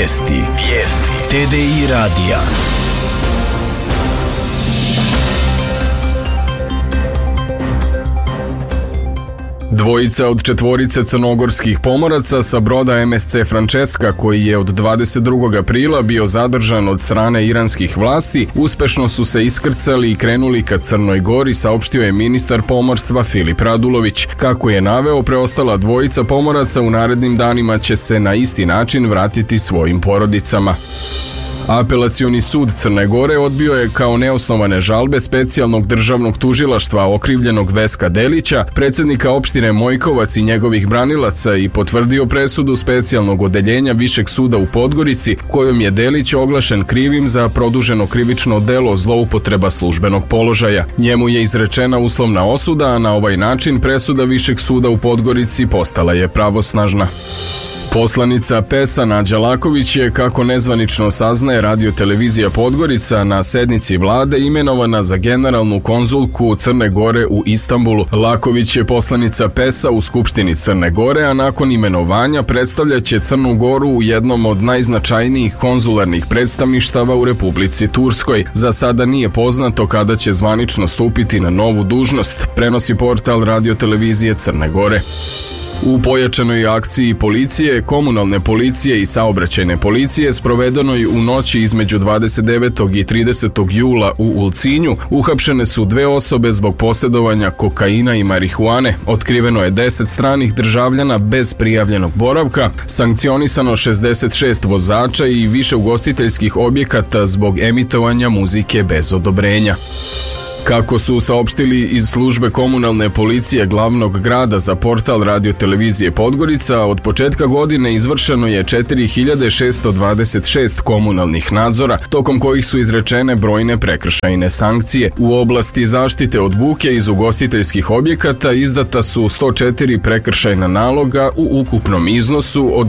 Vijesti TDI radija. Dvojica od četvorice crnogorskih pomoraca sa broda MSC Francesca, koji je od 22. aprila bio zadržan od strane iranskih vlasti, uspešno su se iskrcali i krenuli ka Crnoj Gori, saopštio je ministar pomorstva Filip Radulović. Kako je naveo, preostala dvojica pomoraca u narednim danima će se na isti način vratiti svojim porodicama. Apelacioni sud Crne Gore odbio je kao neosnovane žalbe specijalnog državnog tužilaštva okrivljenog Veska Delića, predsjednika opštine Mojkovac i njegovih branilaca i potvrdio presudu specijalnog odeljenja Višeg suda u Podgorici, kojom je Delić oglašen krivim za produženo krivično delo zloupotreba službenog položaja. Njemu je izrečena uslovna osuda, a na ovaj način presuda Višeg suda u Podgorici postala je pravosnažna. Poslanica PES-a Nađa Laković je, kako nezvanično saznaje Radio-televizija Podgorica, na sednici vlade imenovana za generalnu konzulku Crne Gore u Istanbulu. Laković je poslanica PES-a u Skupštini Crne Gore, a nakon imenovanja predstavljaće Crnu Goru u jednom od najznačajnijih konzularnih predstavništava u Republici Turskoj. Za sada nije poznato kada će zvanično stupiti na novu dužnost, prenosi portal Radio-televizije Crne Gore. U pojačanoj akciji policije, komunalne policije i saobraćajne policije sprovedenoj u noći između 29. i 30. jula u Ulcinju uhapšene su 2 osobe zbog posjedovanja kokaina i marihuane. Otkriveno je 10 stranih državljana bez prijavljenog boravka, sankcionisano 66 vozača i više ugostiteljskih objekata zbog emitovanja muzike bez odobrenja. Kako su saopštili iz službe komunalne policije glavnog grada za portal Radio-televizije Podgorica, od početka godine izvršeno je 4626 komunalnih nadzora, tokom kojih su izrečene brojne prekršajne sankcije. U oblasti zaštite od buke iz ugostiteljskih objekata izdata su 104 prekršajna naloga u ukupnom iznosu od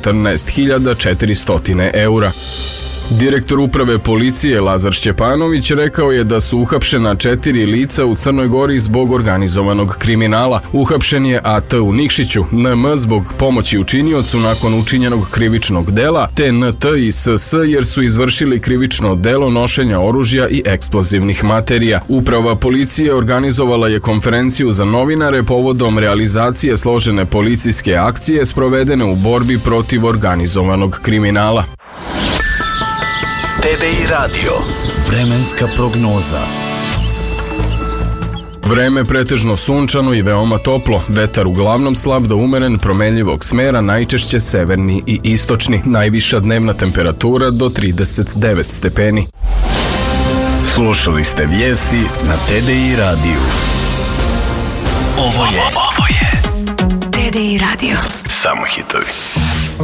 114.400 eura. Direktor uprave policije Lazar Šćepanović rekao je da su uhapšena 4 lica u Crnoj Gori zbog organizovanog kriminala. Uhapšen je AT u Nikšiću, NM zbog pomoći učiniocu nakon učinjenog krivičnog dela, te NT i SS jer su izvršili krivično delo nošenja oružja i eksplozivnih materija. Uprava policije organizovala je konferenciju za novinare povodom realizacije složene policijske akcije sprovedene u borbi protiv organizovanog kriminala. TDI radio. Vremenska prognoza. Vreme pretežno sunčano i veoma toplo. Vetar uglavnom slab do umeren, promenljivog smera, najčešće severni i istočni. Najviša dnevna temperatura do 39 stepeni. Slušali ste vijesti na TDI radiju. Ovo je TDI radio. Samo hitovi.